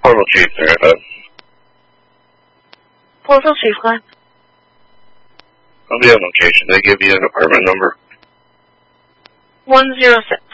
Portal Chief there, Portal Chief, go ahead. I'll be on location. They give you an apartment number. 106.